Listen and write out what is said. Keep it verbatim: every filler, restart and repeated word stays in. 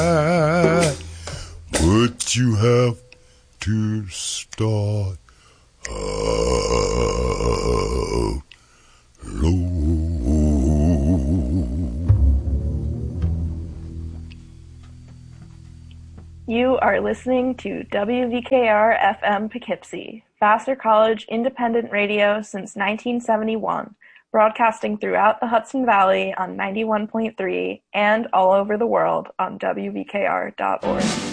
But you have to start out low. You are listening to W V K R F M Poughkeepsie, Vassar College independent radio since nineteen seventy-one, broadcasting throughout the Hudson Valley on ninety-one point three and all over the world on W V K R dot org.